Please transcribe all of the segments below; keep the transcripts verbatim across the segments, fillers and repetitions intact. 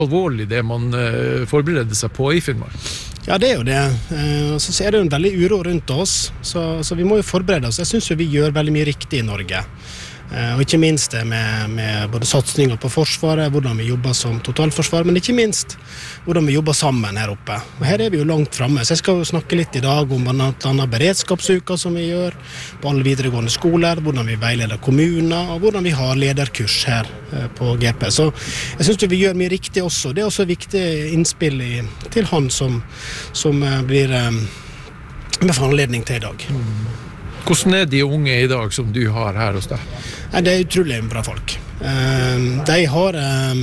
alvorlig det man uh, forbereder seg på i Finnmark? Ja, det er jo det. Uh, så er det jo en veldig uro rundt oss, så, så vi må jo forberede oss. Jeg synes jo vi gjør veldig mye riktig i Norge. Uh, og ikke minst det med, med både satsninger på forsvaret, hvordan vi jobber som totalforsvar, men ikke minst hvordan vi jobber sammen her oppe. Og her er vi jo langt fremme, så jeg skal jo snakke litt i dag om blant annet beredskapsuka som vi gjør på alle videregående skoler, hvordan vi veileder kommuner, og hvordan vi har lederkurs her uh, på G P. Så jeg synes jo vi gjør mye riktig også. Det er også viktig innspill i, til han som, som uh, blir um, med foranledning til i dag. Mm. Hvordan er de unge i dag som du har her hos deg? Det er utrolig bra folk. De har,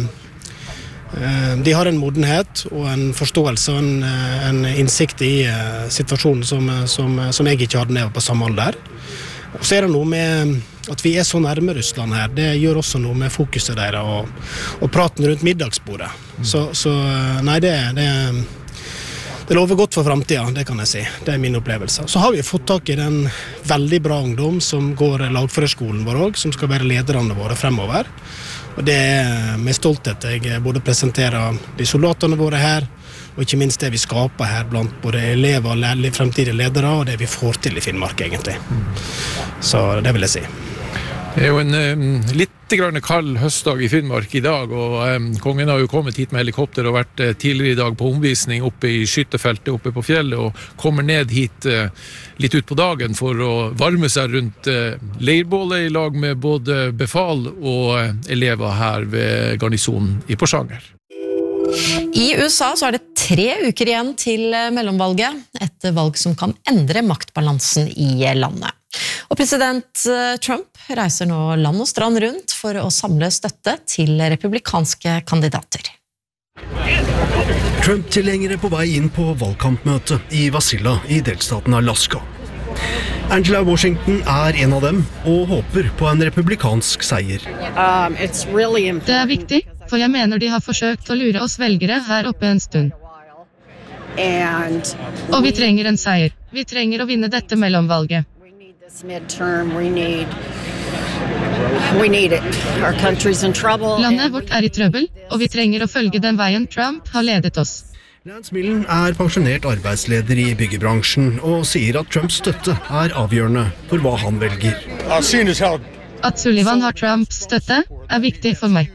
de har en modenhet og en forståelse og en, en innsikt i situasjonen som, som, som jeg ikke hadde når jeg var på samme alder. Og så er det noe med at vi er så nærme Russland her. Det gjør også noe med fokuset deres og, og praten rundt middagsbordet. Så, så nei, det, det Det lover godt for fremtiden, det kan jeg si. Det er min opplevelse. Så har vi fått tak i den veldig bra ungdom som går lagførerskolen vår også, som skal være lederne våre fremover. Og det er med stolthet jeg både presenterer de soldatene våre her, og ikke minst det vi skaper her blant både elever og fremtidige ledere, og det vi får til i Finnmark egentlig. Så det vil jeg si. Det er jo en um, litt grann kald høstdag i Finnmark i dag, og um, kongen har jo kommet hit med helikopter og vært uh, tidligere i dag på omvisning oppe i skyttefeltet oppe på fjellet, og kommer ned hit uh, litt ut på dagen for å varme seg rundt uh, leirbålet i lag med både befal og uh, elever her ved garnisonen i Porsanger. I U S A så er det tre uker igjen til mellomvalget, et valg som kan endre maktbalansen i landet. Og president Trump reiser nå land og strand rundt for å samle støtte til republikanske kandidater. Trump-tilhengere på vei inn på valgkampmøte i Wasilla i delstaten Alaska. Angela Washington er en av dem og håper på en republikansk seier. Um, really det er viktig, for jeg mener de har forsøkt å lure oss velgere her oppe en stund. And og vi trenger en seier. Vi trenger å vinne dette mellomvalget. Midterm, we need, we need it. Our country's in trouble. Landet vårt er i trøbbel, og vi trenger å følge den veien Trump har ledet oss. Lance Millen er pensjonert arbeidsleder i byggebransjen og sier at Trumps støtte er avgjørende for hva han velger. At Sullivan har Trumps støtte er viktig for meg.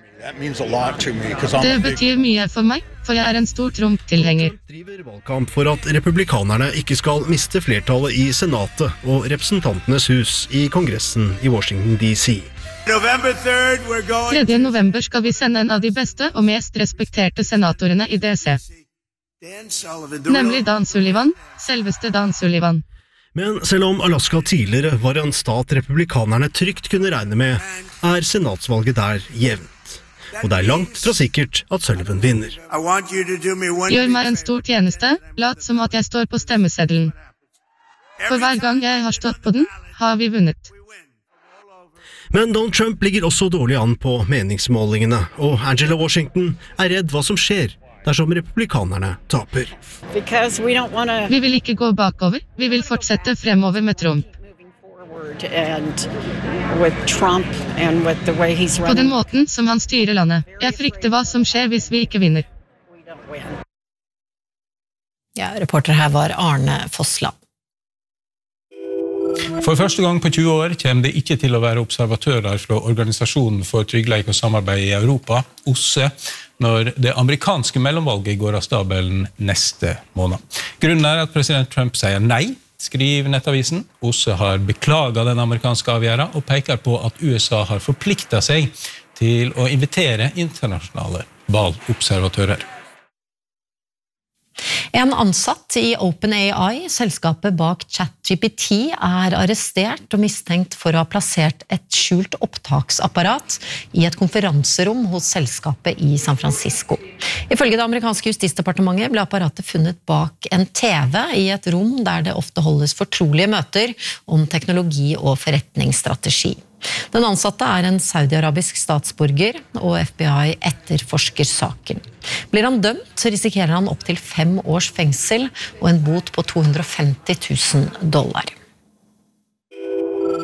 Det betyr mye for meg, for jeg er en stor Trump-tilhenger. Trump driver valgkamp for at republikanerne ikke skal miste flertallet i Senatet og representantenes hus i Kongressen i Washington D C. tredje november skal vi sende en av de beste og mest respekterte senatorene i D C. Nemlig Dan Sullivan, selveste Dan Sullivan. Men selv om Alaska tidligere var en stat republikanerne trygt kunne regne med, er senatsvalget der jevnt. Og det er langt fra sikkert at Sullivan vinner. Gjør meg en stor tjeneste, lat som at jeg står på stemmeseddelen. For hver gang jeg har stått på den, har vi vunnet. Men Donald Trump ligger også dårlig an på meningsmålingene, og Angela Washington er redd hva som skjer dersom republikanerne taper. Vi vil ikke gå bakover, vi vil fortsette fremover med Trump. And with Trump and with the way he's running. På den måten som han styrer landet. Jeg frykter hva som skjer hvis vi ikke vinner. Ja, reporter her var Arne Fossland. For første gang på tjue år kommer det ikke til å være observatører fra Organisasjonen for tryggleik og samarbeid i Europa, O S C E, når det amerikanske mellomvalget går av stabelen neste måned. Grunnen er at president Trump sier nei, skriver nettavisen. O S C E har beklaget den amerikanske avgjørelsen og peker på at U S A har forpliktet seg til å invitere internasjonale valgobservatører. En ansatt i OpenAI, selskapet bak ChatGPT, er arrestert og mistenkt for å ha plassert et skjult opptaksapparat i et konferanserom hos selskapet i San Francisco. Ifølge det amerikanske justisdepartementet ble apparatet funnet bak en T V i et rom der det ofte holdes fortrolige møter om teknologi og forretningsstrategi. Den ansatte er en saudi-arabisk statsborger, og F B I etterforsker saken. Blir han dømt, så risikerer han opp til fem års fengsel og en bot på to hundre og femti tusen dollar.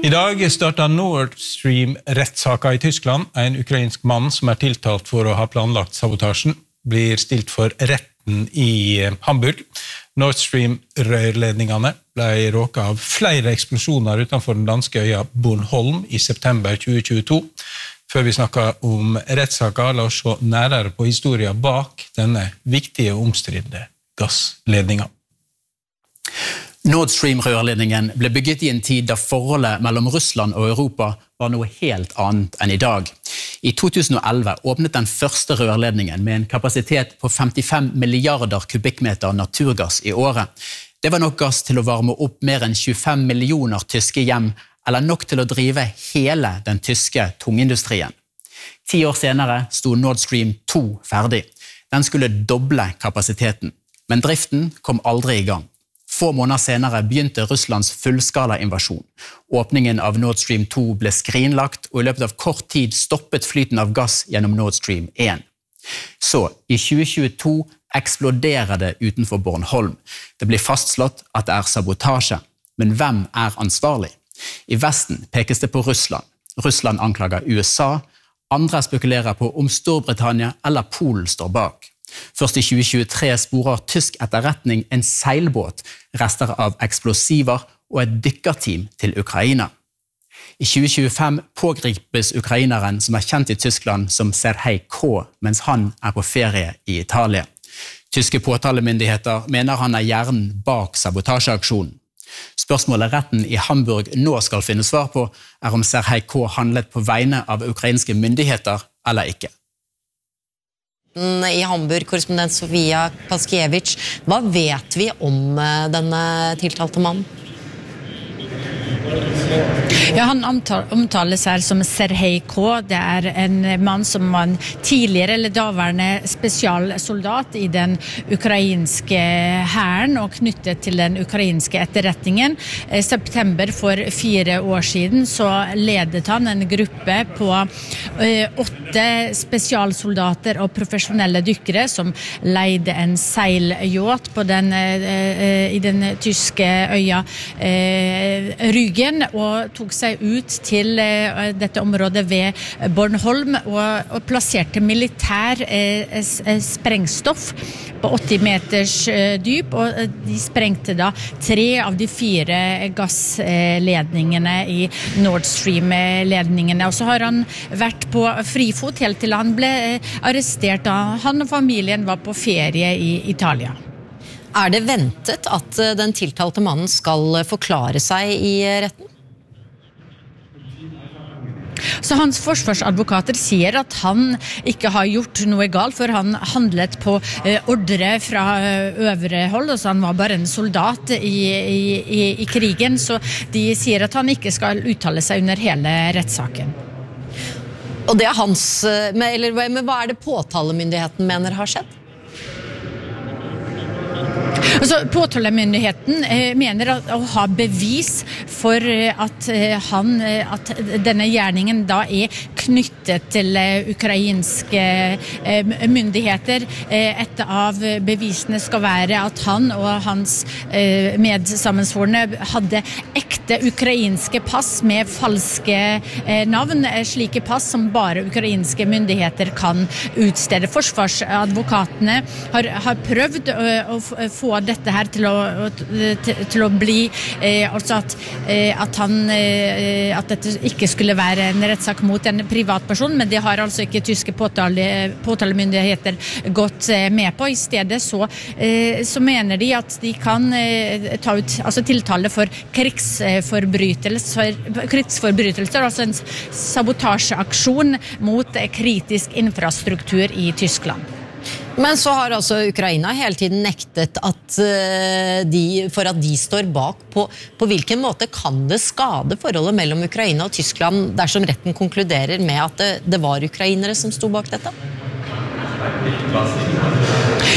I dag startet Nord Stream-rettsaker i Tyskland. En ukrainsk mann som er tiltalt for å ha planlagt sabotasjen, blir stilt for retten i Hamburg. Nord Stream-rørledningene ble råket av flere eksplosjoner utenfor den danske øya Bornholm i september tjue tjueto. Før vi snakker om rettssaker, la oss se nærere på historien bak denne viktige og omstridte gassledningen. Nord Stream-rørledningen ble bygget i en tid da forholdet mellom Russland og Europa var noe helt annet enn i dag. I to tusen og elleve åpnet den første rørledningen med en kapasitet på femtifem milliarder kubikkmeter naturgass i året. Det var nok gass til å varme opp mer enn tjuefem millioner tyske hjem, eller nok til å drive hele den tyske tungindustrien. Ti år senere sto Nord Stream to ferdig. Den skulle doble kapasiteten, men driften kom aldri i gang. Få måneder senere begynte Russlands fullskala invasjon. Åpningen av Nord Stream to ble skrinlagt, og i løpet av kort tid stoppet flyten av gass gjennom Nord Stream én. Så, i tjue tjueto eksploderer det utenfor Bornholm. Det blir fastslått at det er sabotasje. Men hvem er ansvarlig? I Vesten pekes det på Russland. Russland anklager U S A. Andre spekulerer på om Storbritannia eller Polen står bak. Først i tjue tjuetre sporer tysk etterretning en seilbåt, rester av eksplosiver og et dykkerteam til Ukraina. I tjue tjuefem pågripes ukraineren som er kjent i Tyskland som Serhej K, mens han er på ferie i Italia. Tyske påtalemyndigheter mener han er hjernen bak sabotasjeaksjonen. Spørsmålet retten i Hamburg nå skal finne svar på er om Serhej K handlet på vegne av ukrainske myndigheter eller ikke. I Hamburg, korrespondent Sofia Paskiewicz. Hva vet vi om denne tiltalte mannen? Ja, han omtales her som Serhej K. Det er en mann som var en tidligere eller daværende spesialsoldat i den ukrainske hæren og knyttet til den ukrainske etterretningen. I september for fire år siden så ledet han en gruppe på åtte spesialsoldater og profesjonelle dykkere som leide en seilyacht på den, i den tyske øya Rügen, og tok seg ut til uh, dette området ved Bornholm og, og plasserte militær uh, sprengstoff på åtti meters uh, dyp, og uh, de sprengte da tre av de fire gassledningene i Nord Stream-ledningene. Og så har han vært på frifot helt til han ble uh, arrestert da han og familien var på ferie i Italia. Er det ventet at den tiltalte mannen skal forklare seg i retten? Så hans forsvarsadvokater sier at han ikke har gjort noe galt, for han handlet på ordre fra øvre hold, altså han var bare en soldat i, i, i krigen, så de sier at han ikke skal uttale seg under hele rettssaken. Og det er hans, eller men hva er det påtalemyndigheten mener har skjedd? Altså, påtalemyndigheten eh, mener at, å ha bevis for at, eh, han, at denne gjerningen da er knyttet til eh, ukrainske eh, myndigheter. Eh, et av bevisene skal være at han og hans eh, medsammensvorne hadde ekte ukrainske pass med falske eh, navn, slike pass som bare ukrainske myndigheter kan utstede. Forsvarsadvokatene har, har prøvd å, å få dette her til å, til, til å bli eh, altså at, eh, at han eh, at dette ikke skulle være en rettssak mot en privatperson, men det har altså ikke tyske påtale, påtalemyndigheter gått eh, med på. I stedet så, eh, så mener de at de kan eh, ta ut altså tiltale for krigsforbrytelser, krigsforbrytelser, altså en sabotasjeaksjon mot kritisk infrastruktur i Tyskland. Men så har altså Ukraina hele tiden nektet at de, for at de står bak. På, på hvilken måte kan det skade forholdet mellom Ukraina og Tyskland dersom retten konkluderer med at det, det var ukrainere som sto bak dette?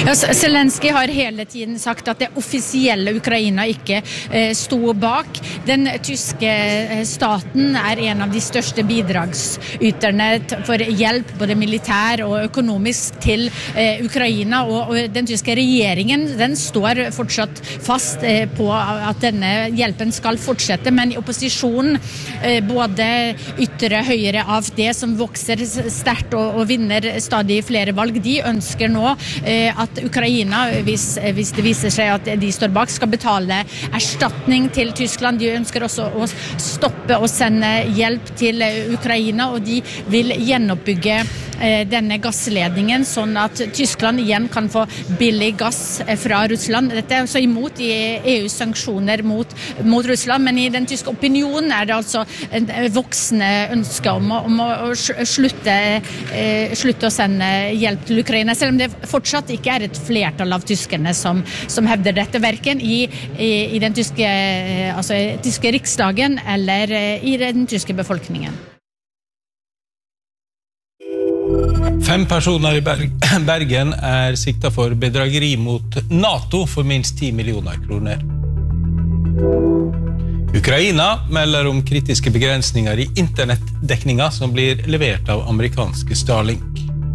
Ja, Zelensky har hele tiden sagt at det offisielle Ukraina ikke eh, sto bak. Den tyske staten er en av de største bidragsyterne for hjelp, både militær og økonomisk, til eh, Ukraina. Og, og den tyske regjeringen, den står fortsatt fast eh, på at denne hjelpen skal fortsette, men i opposisjonen, eh, både ytre høyre A F D, som vokser sterkt og, og vinner stadig flere valg, de ønsker nå eh, at Ukraina, hvis, hvis det viser seg at de står bak, skal betale erstatning til Tyskland. De ønsker også å stoppe og sende hjelp til Ukraina, og de vil gjenoppbygge eh, denne gassledningen, sånn at Tyskland igjen kan få billig gass fra Russland. Dette er også imot i E U's sanksjoner mot, mot Russland, men i den tyske opinionen er det altså en voksende ønske om å, om å slutte, eh, slutte å sende hjelp til Ukraina, selv om det fortsatt ikke er et flertall av tyskerne som, som hevder dette, hverken i, i, i den tyske, altså, tyske riksdagen eller i den tyske befolkningen. Fem personer i Bergen er siktet for bedrageri mot NATO for minst ti millioner kroner. Ukraina melder om kritiske begrensninger i internettdekninga som blir levert av amerikanske Starlink.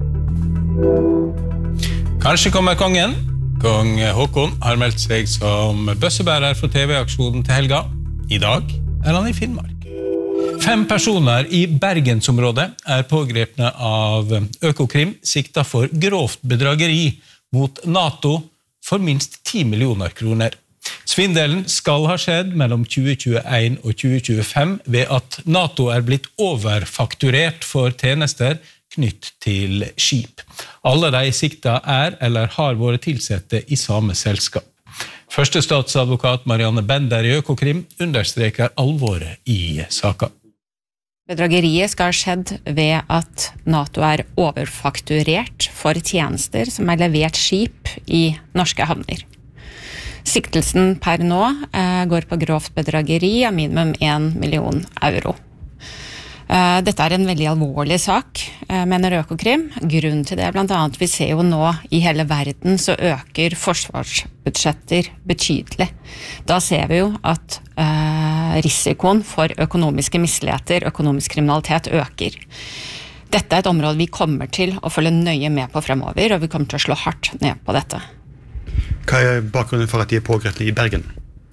Kanskje kommer kongen. Kong Håkon har meldt seg som bøssebærer for T V-aksjonen til helga. I dag er han i Finnmark. Fem personer i Bergensområdet er pågrepne av Økokrim, siktet for grovt bedrageri mot NATO for minst ti millioner kroner. Svindelen skal ha skjedd mellom tjue tjueen og tjue tjuefem ved at NATO er blitt overfakturert for tjenester knytt til skip. Alle de sikta er eller har vært tilsette i samme selskap. Første statsadvokat Marianne Bender i Økokrim understreker alvoret i saken. Bedrageriet skal ha skjedd ved at NATO er overfakturert for tjenester som er levert skip i norske havner. Siktelsen per nå eh, går på grovt bedrageri av minimum en million euro. Dette er en veldig alvorlig sak, mener Økokrim. Grunnen til det er blant annet vi ser jo nå i hele verden så øker forsvarsbudsjetter betydelig. Da ser vi jo at eh, risikoen for økonomiske misligheter, økonomisk kriminalitet øker. Dette er et område vi kommer til å følge nøye med på fremover, og vi kommer til å slå hardt ned på dette. Hva er bakgrunnen for at de er pågrepne i Bergen?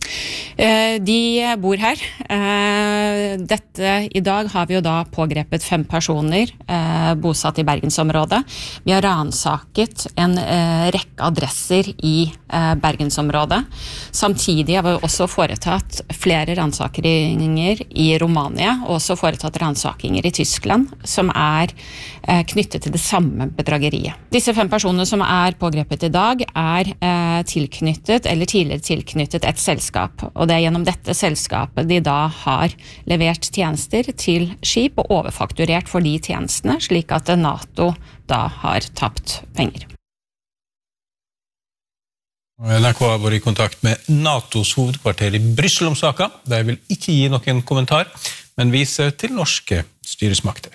De bor her. Dette, i dag har vi jo da pågrepet fem personer bosatt i Bergensområdet. Vi har ransaket en rekke adresser i Bergensområdet. Samtidig har vi også foretatt flere ransakeringer i Romania, og også foretatt ransakinger i Tyskland, som er knyttet til det samme bedrageriet. Disse fem personene som er pågrepet i dag er tilknyttet, eller tidligere tilknyttet et selskap, og det er gjennom dette selskapet de da har levert tjenester til skip og overfakturert for de tjenestene, slik at NATO da har tapt penger. N R K har vært i kontakt med NATOs hovedkvarter i Brussel om saken. De vil ikke gi noen kommentar, men viser til norske styresmakter.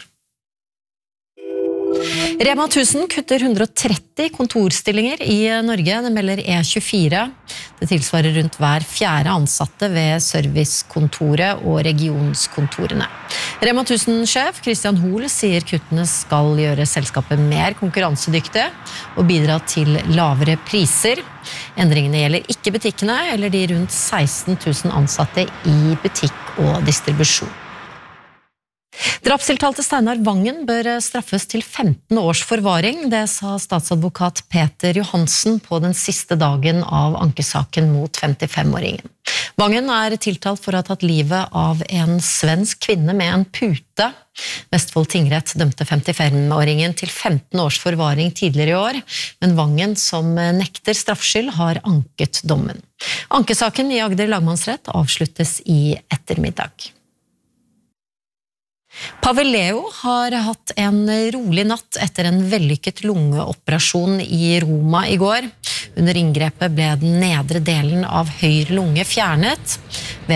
Rema tusen kutter hundre og tretti kontorstillinger i Norge, det melder E tjuefire. Det tilsvarer rundt hver fjerde ansatte ved servicekontoret og regionskontorene. Rema tusen-sjef Christian Hoel sier kuttene skal gjøre selskapet mer konkurransedyktige og bidra til lavere priser. Endringene gjelder ikke butikkene eller de rundt seksten tusen ansatte i butikk og distribusjon. Drapstiltalte Steinar Vangen bør straffes til femten års forvaring, det sa statsadvokat Peter Johansen på den siste dagen av ankesaken mot femtifem-åringen. Vangen er tiltalt for å ha tatt livet av en svensk kvinne med en pute. Vestfold tingrett dømte femtifem-åringen til femten års forvaring tidligere i år, men Vangen, som nekter straffskyld, har anket dommen. Ankesaken i Agder lagmannsrett avsluttes i ettermiddag. Pavel Leo har hatt en rolig natt etter en vellykket lungeoperasjon i Roma i går. Under inngrepet ble den nedre delen av høyre lunge fjernet.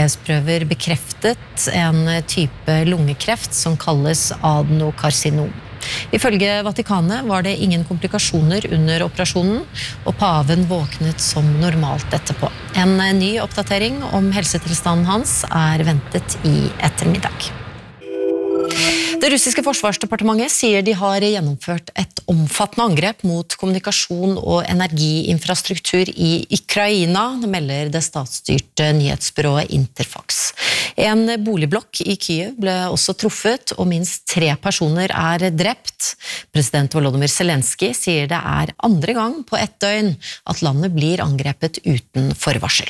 Vevsprøver bekreftet en type lungekreft som kalles adenokarsinom. Ifølge Vatikanet var det ingen komplikasjoner under operasjonen, og paven våknet som normalt etterpå. En ny oppdatering om helsetilstanden hans er ventet i ettermiddag. Det russiske forsvarsdepartementet sier de har gjennomført et omfattende angrep mot kommunikasjon og energiinfrastruktur i Ukraina, melder det statsstyrte nyhetsbyrået Interfax. En boligblokk i Kyiv ble også truffet, og minst tre personer er drept. President Volodymyr Zelensky sier det er andre gang på ett døgn at landet blir angrepet uten forvarsel.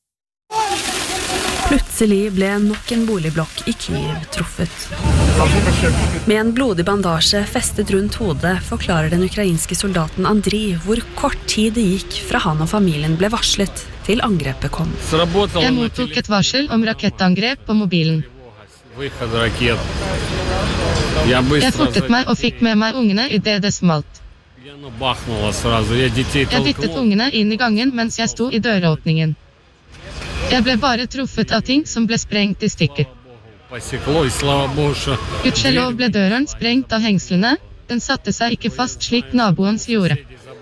Plutselig ble nok en boligblokk i Kyiv truffet. Med en blodig bandasje festet rundt hodet forklarer den ukrainske soldaten Andriy hvor kort tid det gikk fra han og familien ble varslet til angrepet kom. Jeg mottok et varsel om rakettangrep på mobilen. Jeg fortet meg og fikk med meg ungene i det det smalt. Jeg dyttet ungene inn i gangen mens jeg sto i døråpningen. Jeg ble bare truffet av ting som ble sprengt i stykker. Gudskjelov ble døren sprengt av hengslene. Den satte seg ikke fast slik naboens gjorde.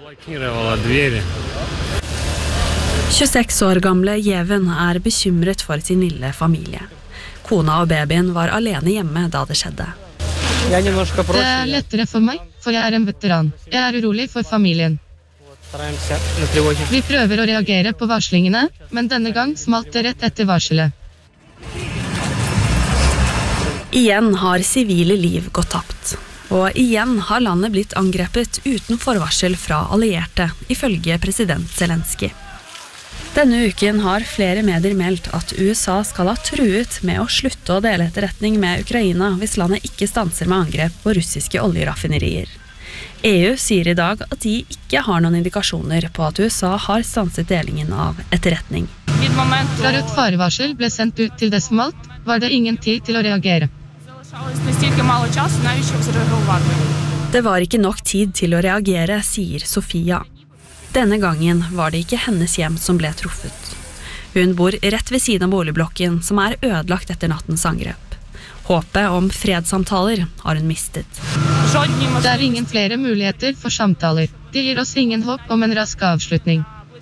tjueseks år gamle Jeven er bekymret for sin lille familie. Kona og babyen var alene hjemme da det skjedde. Det er lettere for meg, for jeg er en veteran. Jeg er urolig for familien. Vi prøver å reagere på varslingene, men denne gang smalt det rett etter varselet. Igjen har sivile liv gått tapt, og igjen har landet blitt angrepet uten forvarsel fra allierte, ifølge president Zelensky. Denne uken har flere medier meldt at U S A skal ha truet med å slutte å dele etterretning med Ukraina hvis landet ikke stanser med angrep på russiske oljeraffinerier. E U sier i dag at de ikke har noen indikasjoner på at U S A har stanset delingen av etterretning. Fra rødt farevarsel ble sendt ut til det smalt, var det ingen tid til å reagere. Det var ikke nok tid til å reagere, sier Sofia. Denne gangen var det ikke hennes hjem som ble truffet. Hun bor rett ved siden av boligblokken som er ødelagt etter nattens angrep. Håpet om fredssamtaler har hun mistet. Det er ingen flere muligheter for samtaler. Det gir oss ingen håp om en rask avslutning.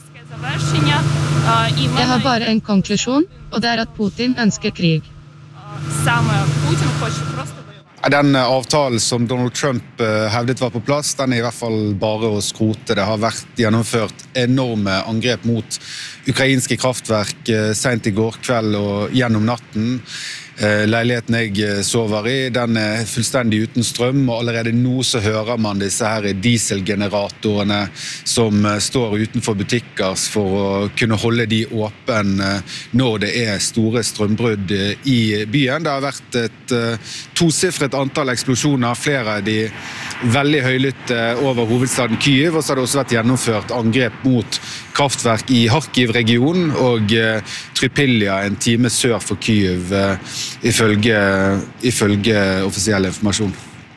Jeg har bare en konklusjon, og det er at Putin ønsker krig. Den avtalen som Donald Trump hevdet var på plass, den er i hvert fall bare å skrote. Det har vært gjennomført enorme angrep mot ukrainske kraftverk sent i går kveld og gjennom natten. Leiligheten jeg sover i, den er fullstendig uten strøm, og allerede nå så hører man disse her dieselgeneratorene som står utenfor butikker for å kunne holde de åpne når det er store strømbrudd i byen. Det har vært et tosifret antall eksplosjoner, flere av de veldig høylytte over hovedstaden Kyiv, og så har det også vært gjennomført angrep mot kraftverk i Kharkiv-regionen og Trypilja, en time sør for Kyiv, ifølge, ifølge offisiell informasjon.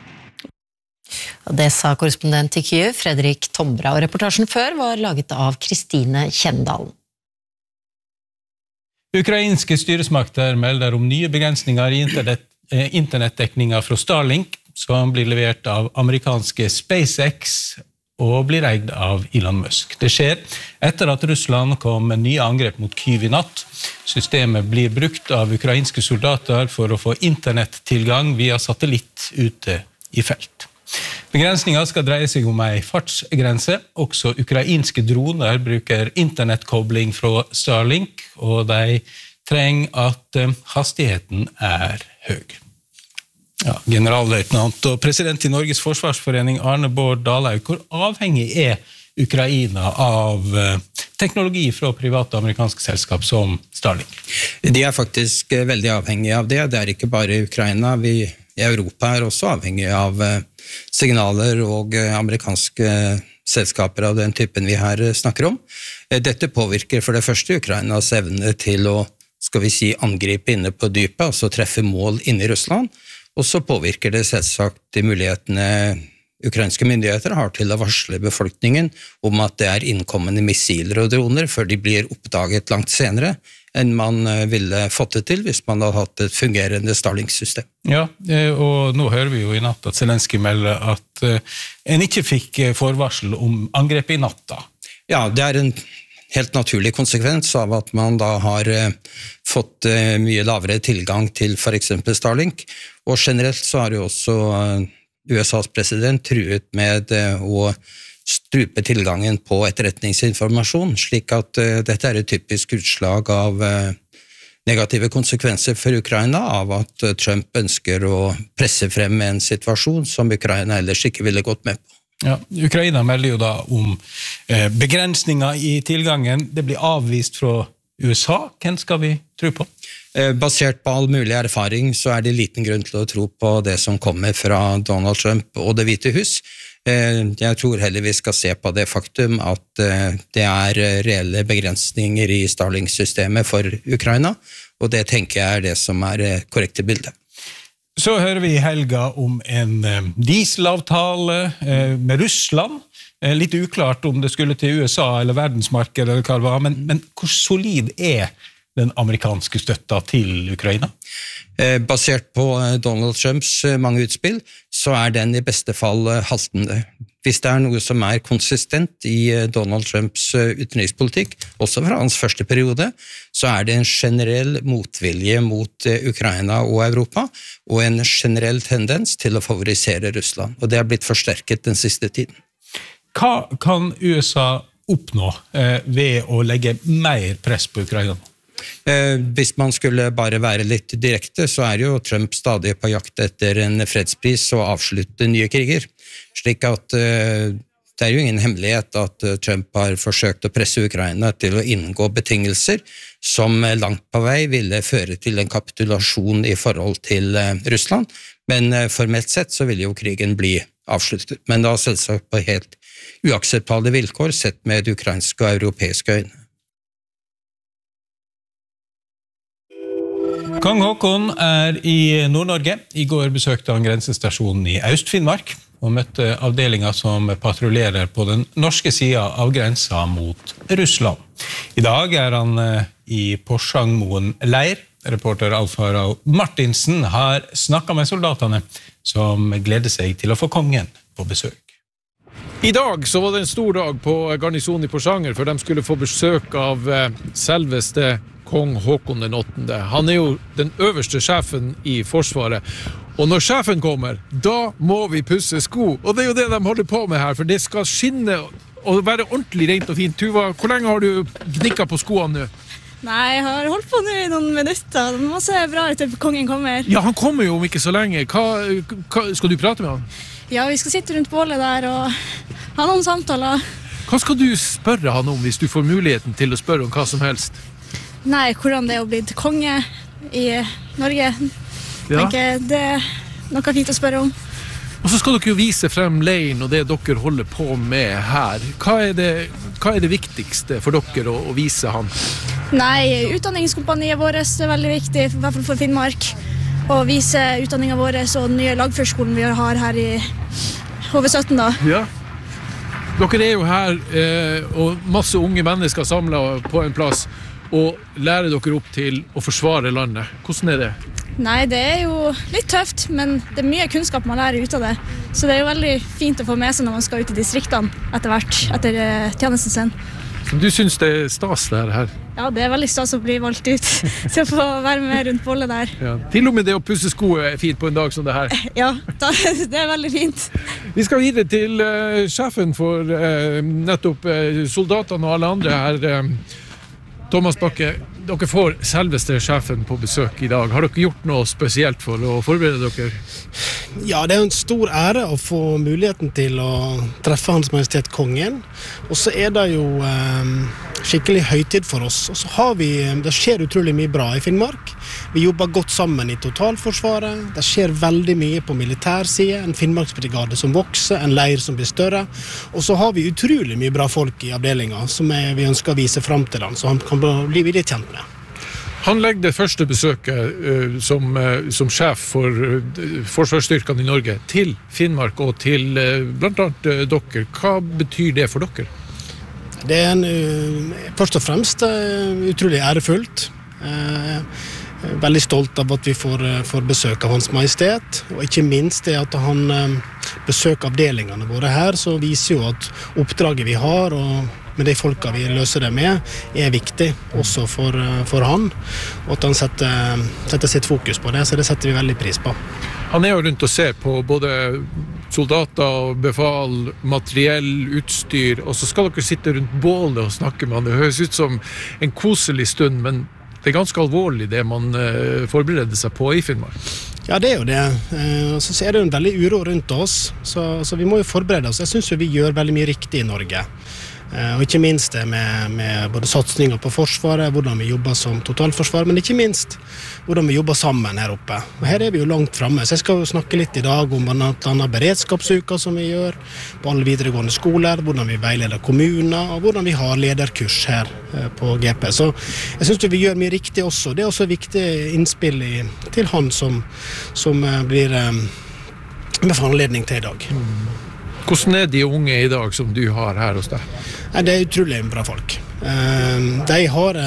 Det sa korrespondent i Kyiv, Fredrik Tombra, og reportasjen før var laget av Kristine Kjendalen. Ukrainske styresmakter melder om nye begrensninger i internett, internettdekninger fra Starlink, som blir levert av amerikanske SpaceX og blir eid av Elon Musk. Det skjer etter at Russland kom med nye angrep mot Kyiv i natt. Systemet blir brukt av ukrainske soldater for å få internettilgang via satellitt ute i felt. Begrensningen skal dreie seg om en fartsgrense. Også ukrainske droner bruker internettkobling fra Starlink, og de trenger at hastigheten er høy. Ja, generalløytnant og president i Norges Forsvarsforening Arne Bård Dalhaug, hvor avhengig er Ukraina av teknologi fra private amerikanske selskap som Starlink? De er faktisk veldig avhengige av det. Det er ikke bare Ukraina. Vi i Europa er også avhengige av signaler og amerikanske selskaper av den typen vi her snakker om. Dette påvirker for det første Ukrainas evne til å, skal vi si, angripe inne på dypet, altså treffe mål inne i Russland. Og så påvirker det selvsagt de mulighetene ukrainske myndigheter har til å varsle befolkningen om at det er innkommende missiler og droner før de blir oppdaget langt senere enn man ville fått det til hvis man hadde hatt et fungerende Starlink-system. Ja, og nå hører vi jo i natt at Zelenskyj melder at en ikke fikk forvarsel om angrep i natta. Ja, det er en helt naturlig konsekvens av at man da har fått mye lavere tilgang til for eksempel Starlink, og generelt så har jo også U S A's president truet med å strupe tilgangen på etterretningsinformasjon, slik at uh, dette er et typisk utslag av uh, negative konsekvenser for Ukraina, av at uh, Trump ønsker å presse frem en situasjon som Ukraina ellers ikke ville gått med på. Ja, Ukraina melder jo da om eh, begrensninger i tilgangen. Det blir avvist fra U S A. Hvem skal vi tro på? Eh, basert på all mulig erfaring så er det liten grunn til å tro på det som kommer fra Donald Trump og Det hvite hus. Jeg tror heller vi skal se på det faktum at det er reelle begrensninger i Starlink-systemet for Ukraina, og det tenker jeg er det som er korrekte bildet. Så hører vi i helga om en dieselavtale med Russland. Litt uklart om det skulle til U S A eller verdensmarkedet eller hva det var, men, men hvor solid er den amerikanske støtta til Ukraina? Basert på Donald Trumps mange utspill, så er den i beste fall haltende. Hvis det er noe som er konsistent i Donald Trumps utenrikspolitikk, også fra hans første periode, så er det en generell motvilje mot Ukraina og Europa, og en generell tendens til å favorisere Russland, og det har blitt forsterket den siste tiden. Hva kan U S A oppnå eh, ved å legge mer press på Ukraina? Eh, hvis man skulle bare være litt direkte, så er jo Trump stadig på jakt etter en fredspris og avslutte nye kriger. Slik at eh, det er jo ingen hemmelighet at Trump har forsøkt å presse Ukraina til å inngå betingelser som langt på vei ville føre til en kapitulasjon i forhold til eh, Russland. Men eh, formelt sett så ville jo krigen bli avsluttet. Men da selvsagt på helt uakseptable vilkår sett med ukrainske og europeiske øyne. Kong Håkon er i Nord-Norge. I går besøkte han grensestasjonen i Øst-Finnmark og møtte avdelinger som patruljerer på den norske siden av grensa mot Russland. I dag er han i Porsangmoen leir. Reporter Alf Harald Martinsen har snakket med soldatene som gleder seg til å få kongen på besøk. I dag så var det en stor dag på garnisonen i Porsanger, for de skulle få besøk av selveste Kong Håkon den åttende. Han er jo den øverste sjefen i Forsvaret. Og når sjefen kommer, da må vi pusse sko. Og det er jo det de holder på med her, for det skal skinne og være ordentlig rent og fint. Tuva, hvor lenge har du gnikket på skoene nå? Nei, jeg har holdt på nå i noen minutter. Det må se bra ut til kongen kommer. Ja, han kommer jo om ikke så lenge. Hva, hva, skal du prate med han? Ja, vi skal sitte rundt bålet der og ha noen samtaler. Hva skal du spørre han om hvis du får muligheten til å spørre om hva som helst? Nei, hvordan det er å bli konge i Norge. Ja. Tenker, det er noe fint å spørre om. Og så skal dere jo vise frem leiren og det dere holder på med her. Hva er det, hva er det viktigste for dere å, å vise han? Nei, utdanningskompaniet vårt er veldig viktig, i hvert fall for Finnmark. Å vise utdanningen vår og den nye lagførskolen vi har her i H V sytten da. Ja. Dere er jo her, eh, og masse unge mennesker samlet på en plass, og lærer dere opp til å forsvare landet. Hvordan er det? Nei, det er jo litt tøft, men det er mye kunnskap man lærer ut av det. Så det er jo veldig fint å få med seg når man skal ut i distriktene etter hvert, etter tjenesten sin. Så du synes det er stas det her? Ja, det er veldig stas å bli valgt ut til å få være med rundt bollet der. Ja. Til og med det å pusse sko er fint på en dag som det her. Ja, det er veldig fint. Vi skal videre til uh, sjefen for uh, nettopp uh, soldatene og alle andre her. Uh, Thomas Bakke, dere får selveste sjefen på besøk i dag. Har dere gjort noe spesielt for å forberede dere? Ja, det er en stor ære å få muligheten til å treffe Hans Majestet Kongen. Og så er det jo eh, skikkelig høytid for oss. Og så har vi, det skjer utrolig mye bra i Finnmark. Vi jobber godt sammen i totalforsvaret. Det skjer veldig mye på militærside. En Finnmarksbrigade som vokser, en leir som blir større. Og så har vi utrolig mye bra folk i avdelingen som er, vi ønsker å vise frem til den, så han kan bli litt kjent med. Han legger det første besøket uh, som, uh, som sjef for uh, forsvarsstyrkene i Norge til Finnmark og til uh, blant annet uh, dere. Hva betyr det for dere? Det er en, uh, først og fremst uh, utrolig ærefullt. Eh, veldig stolt av at vi får, får besøk av Hans Majestet, og ikke minst det at han eh, besøker avdelingene våre her, så viser jo at oppdraget vi har, og med de folka vi løser det med, er viktig også for, for han, og at han setter, setter sitt fokus på det, så det setter vi veldig pris på. Han er jo rundt og ser på både soldater, befal, materiell, utstyr, og så skal dere sitte rundt bålet og snakke med han. Det høres ut som en koselig stund, men det er ganske alvorlig det man uh, forbereder seg på i Finnmark. Ja, det er jo det. Uh, så er det jo en veldig uro rundt oss, så, så vi må jo forberede oss. Jeg synes jo vi gjør veldig mye riktig i Norge. Og ikke minst det med, med både satsninger på forsvaret, hvordan vi jobber som totalforsvar, men ikke minst hvordan vi jobber sammen her oppe. Og her er vi jo langt fremme, så jeg skal jo snakke litt i dag om blant annet beredskapsuka som vi gjør på alle videregående skoler, hvordan vi veileder kommuner, og hvordan vi har lederkurs her på G P. Så jeg synes vi gjør mye riktig også. Det er også viktig innspill i, til han som, som blir med for anledning til i dag. Mm. Hvordan er de unge i dag som du har her hos deg? Det er utrolig bra folk. De har,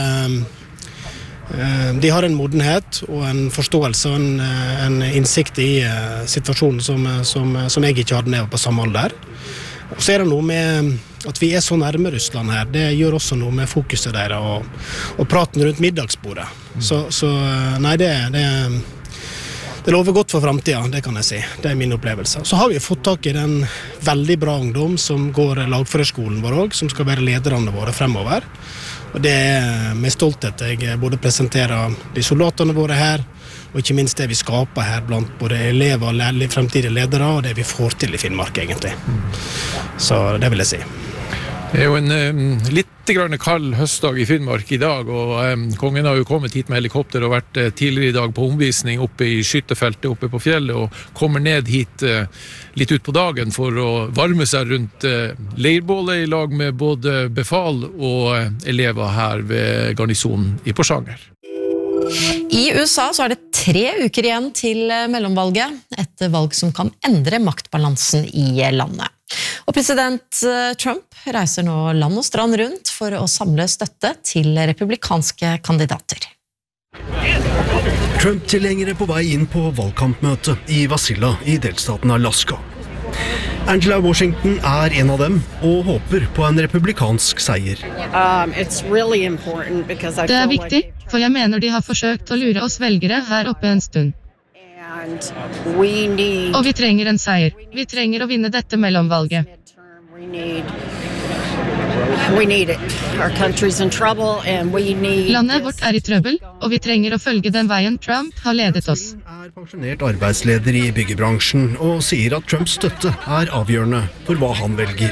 de har en modenhet og en forståelse og en, en innsikt i situasjonen som, som, som jeg ikke hadde nede på samme alder. Og så er det noe med at vi er så nærme Russland her. Det gjør også noe med fokuset deres og, og praten rundt middagsbordet. Så, så nei, det, det Det lover godt for fremtiden, det kan jeg si. Det er min opplevelse. Så har vi fått tak i den veldig bra ungdom som går lagførerskolen vår også, som skal være lederne våre fremover. Og det er med stolthet jeg både presenterer de soldatene våre her, og ikke minst det vi skaper her blant både elever og fremtidige ledere, og det vi får til i Finnmark egentlig. Så det vil jeg si. Det er jo en um, litt grann kald høstdag i Finnmark i dag, og um, kongen har jo kommet hit med helikopter og vært uh, tidligere i dag på omvisning oppe i skyttefeltet oppe på fjellet, og kommer ned hit uh, litt ut på dagen for å varme seg rundt uh, leirbålet i lag med både befal og uh, elever her ved garnisonen i Porsanger. I U S A så er det tre uker igjen til mellomvalget, et valg som kan endre maktbalansen i landet. Og president Trump reiser nå land og strand rundt for å samle støtte til republikanske kandidater. Trump-tilhengere på vei inn på valgkampmøte i Wasilla i delstaten Alaska. Angela Washington er en av dem og håper på en republikansk seier. Um, it's really important because I Det er feel viktig, like for jeg mener de har forsøkt å lure oss velgere her oppe en stund. and we need Og vi trenger en seier. Vi trenger å vinne dette mellomvalget. we need we need it. Our country's in trouble and we need Landet vårt er i trøbbel, og vi trenger å følge den veien Trump har ledet oss. Pensjonert arbeidsleder i byggebransjen og sier at Trumps støtte er avgjørende for hva han velger.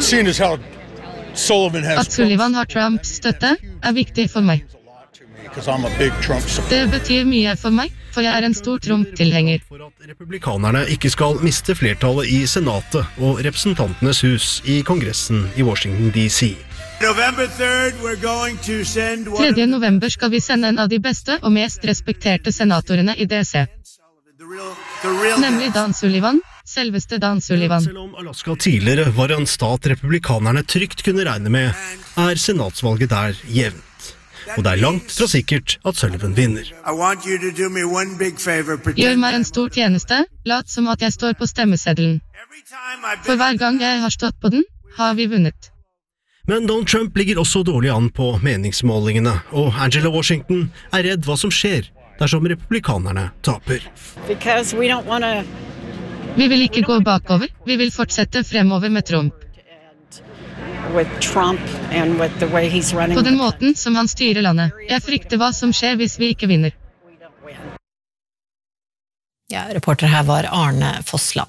At Sullivan har Trumps støtte er viktig for meg. Det betyr mye for meg, for jeg er en stor Trump-tilhenger. Republikanerne ikke skal miste flertallet i Senatet og Representantenes hus i Kongressen i Washington D C. tredje november skal vi sende en av de beste og mest respekterte senatorene i D C. Nemlig Dan Sullivan, selveste Dan Sullivan. Selv om Alaska tidligere var en stat republikanerne trygt kunne regne med, er senatsvalget der jevnt. Og det er langt fra sikkert at Sullivan vinner. Gjør meg en stor tjeneste, lat som at jeg står på stemmeseddelen. For hver gang jeg har stått på den, har vi vunnet. Men Donald Trump ligger også dårlig an på meningsmålingene, og Angela Washington er redd hva som skjer dersom republikanerne taper. because we don't want to Vi vil ikke gå bakover, vi vil fortsette fremover med Trump. with Trump and with the way he's running. På den måten som han styrer landet. Jeg frykter hva som skjer hvis vi ikke vinner. Ja, reporter her var Arne Fossland.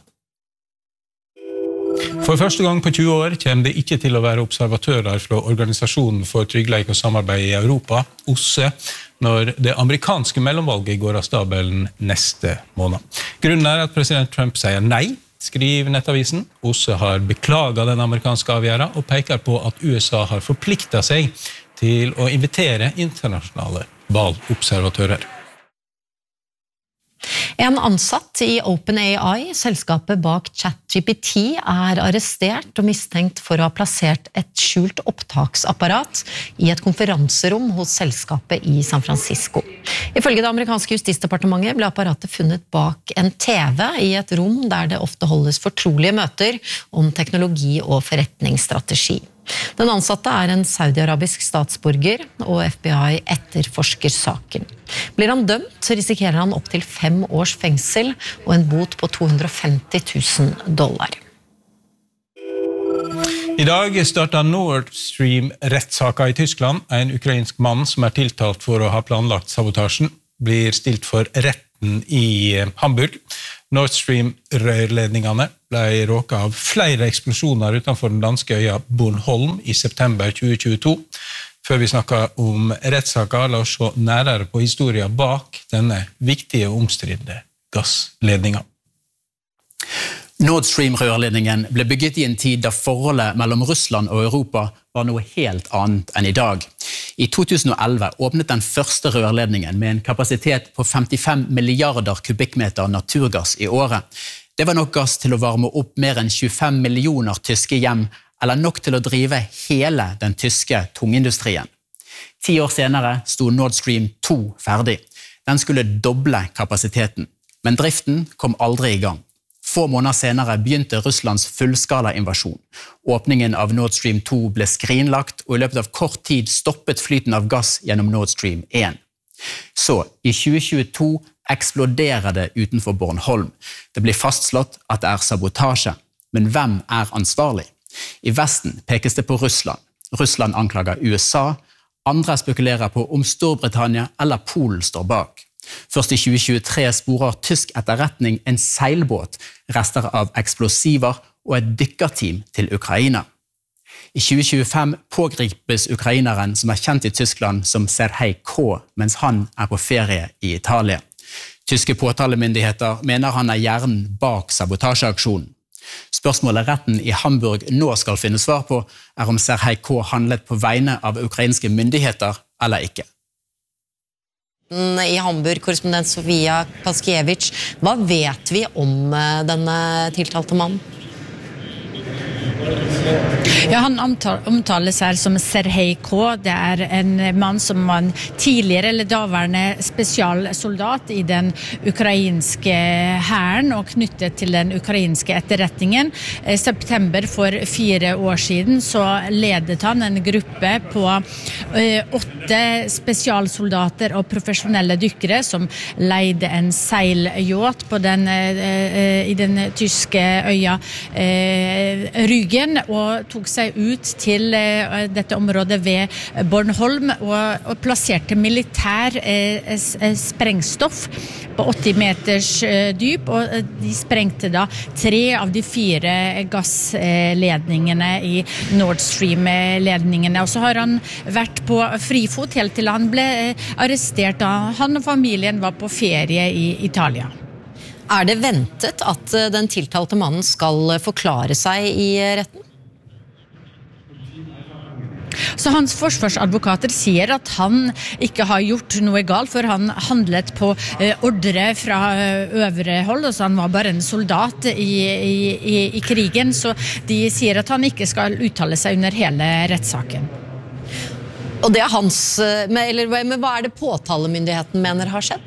For første gang på tjue år kommer det ikke til å være observatører fra Organisasjonen for tryggleik og samarbeid i Europa, O S C E, når det amerikanske mellomvalget går av stabelen neste måned. Grunnen er at president Trump sier nei, skriver nettavisen. O S C E har beklaget den amerikanske avgjørelsen og peker på at U S A har forpliktet seg til å invitere internasjonale valgobservatører. En ansatt i OpenAI, selskapet bak ChatGPT, er arrestert og mistenkt for å ha plassert et skjult opptaksapparat i et konferanserom hos selskapet i San Francisco. Ifølge det amerikanske justisdepartementet ble apparatet funnet bak en T V i et rom der det ofte holdes fortrolige møter om teknologi og forretningsstrategi. Den ansatte er en saudi-arabisk statsborger, og F B I etterforsker saken. Blir han dømt, så risikerer han opp til fem års fengsel og en bot på to hundre og femti tusen dollar. I dag startet Nord Stream-rettssaka i Tyskland. En ukrainsk mann som er tiltalt for å ha planlagt sabotasjen, blir stilt for retten i Hamburg. Nord Stream-rørledningene ble råket av flere eksplosjoner utenfor den danske øya Bornholm i september tjue tjueto. Før vi snakker om rettssaka, la oss se nærere på historien bak denne viktige og omstridte gassledningen. Nord Stream-rørledningen ble bygget i en tid da forholdet mellom Russland og Europa var noe helt annet enn i dag. I to tusen og elleve åpnet den første rørledningen med en kapasitet på femtifem milliarder kubikkmeter naturgass i året. Det var nok gass til å varme opp mer enn tjuefem millioner tyske hjem, eller nok til å drive hele den tyske tungindustrien. Ti år senere sto Nord Stream to ferdig. Den skulle doble kapasiteten, men driften kom aldri i gang. Få måneder senere begynte Russlands fullskala invasjon. Åpningen av Nord Stream to ble skrinlagt, og i løpet av kort tid stoppet flyten av gass gjennom Nord Stream one. Så, i tjue tjueto eksploderer det utenfor Bornholm. Det blir fastslått at det er sabotasje. Men hvem er ansvarlig? I Vesten pekes det på Russland. Russland anklager U S A. Andre spekulerer på om Storbritannia eller Polen står bak. Først i tjue tjuetre sporer tysk etterretning en seilbåt, rester av eksplosiver og et dykkerteam til Ukraina. I tjue tjuefem pågripes ukraineren som er kjent i Tyskland som Serhej K, mens han er på ferie i Italia. Tyske påtalemyndigheter mener han er hjernen bak sabotasjeaksjonen. Spørsmålet retten i Hamburg nå skal finne svar på er om Serhej K handlet på vegne av ukrainske myndigheter eller ikke. I Hamburg, korrespondent Sofia Paskiewicz. Hva vet vi om denne tiltalte mannen? Ja, han omtales her som Serhej K. Det er en mann som var en tidligere eller daværende spesialsoldat i den ukrainske hæren og knyttet til den ukrainske etterretningen. I september for fire år siden så ledet han en gruppe på åtte spesialsoldater og profesjonelle dykkere som leide en seilyacht på den, i den tyske øya Rügen, og tok seg ut til uh, dette området ved Bornholm og, og plasserte militær uh, sprengstoff på åtti meters uh, dyp, og uh, de sprengte da tre av de fire gassledningene i Nord Stream-ledningene. Og så har han vært på frifot helt til han ble uh, arrestert da han og familien var på ferie i Italia. Er det ventet at den tiltalte mannen skal forklare seg i retten? Så hans forsvarsadvokater sier at han ikke har gjort noe galt, for han handlet på ordre fra øvre hold, og så han var bare en soldat i, i, i krigen, så de sier at han ikke skal uttale seg under hele rettssaken. Og det er hans, eller men hva er det påtalemyndigheten mener har skjedd?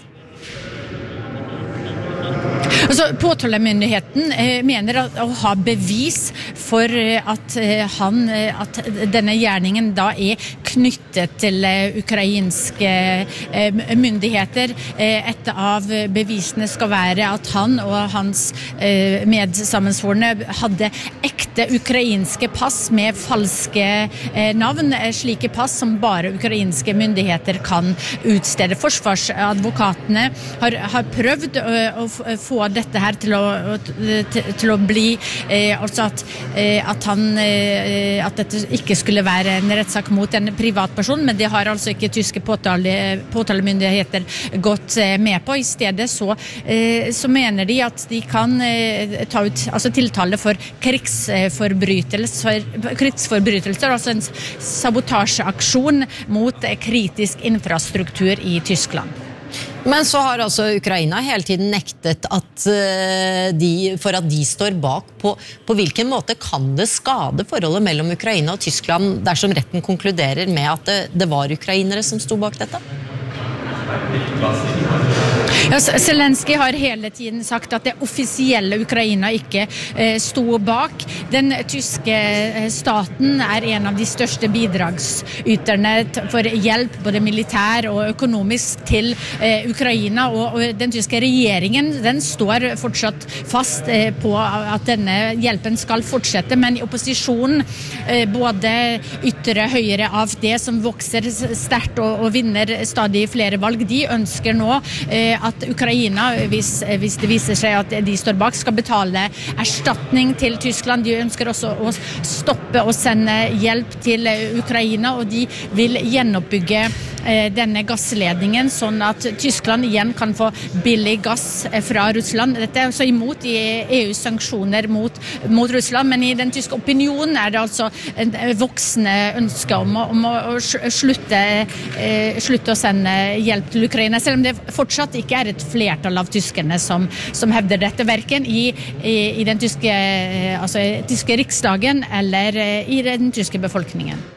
Altså, påtalemyndigheten eh, mener at, å ha bevis for eh, at, eh, han, eh, at denne gjerningen da er knyttet til eh, ukrainske eh, myndigheter. Eh, et av bevisene skal være at han og hans eh, medsammensvorne hadde ekte ukrainske pass med falske eh, navn, eh, slike pass som bare ukrainske myndigheter kan utstede. Forsvarsadvokatene har, har prøvd å, å få dette her til å, til, til å bli eh, altså at, eh, at han eh, at dette ikke skulle være en rettssak mot en privatperson, men det har altså ikke tyske påtale, påtalemyndigheter gått eh, med på. I stedet så, eh, så mener de at de kan eh, ta ut altså tiltale for krigsforbrytelser, krigsforbrytelser, altså en sabotasjeaksjon mot kritisk infrastruktur i Tyskland. Men så har altså Ukraina hele tiden nektet at de, for at de står bak på, på hvilken måte kan det skade forholdet mellom Ukraina og Tyskland dersom retten konkluderer med at det, det var ukrainere som sto bak dette? Ja, Zelensky har hele tiden sagt at det offisielle Ukraina ikke eh, sto bak. Den tyske staten er en av de største bidragsyterne for hjelp, både militær og økonomisk, til eh, Ukraina. Og, og den tyske regjeringen, den står fortsatt fast eh, på at denne hjelpen skal fortsette, men i opposisjonen, eh, både ytre høyre A F D, som vokser sterkt og, og vinner stadig flere valg, de ønsker nå eh, at Ukraina, hvis, hvis det viser seg at de står bak, skal betale erstatning til Tyskland. De ønsker også å stoppe og sende hjelp til Ukraina, og de vil gjenoppbygge eh, denne gassledningen, sånn at Tyskland igjen kan få billig gass fra Russland. Dette er også imot i E U's sanksjoner mot, mot Russland, men i den tyske opinionen er det altså en voksende ønske om å, om å slutte, eh, slutte å sende hjelp til Ukraina, selv om det fortsatt ikke er et flertall av tyskerne som, som hevder dette, hverken i, i, i den tyske, altså, tyske riksdagen eller i den tyske befolkningen.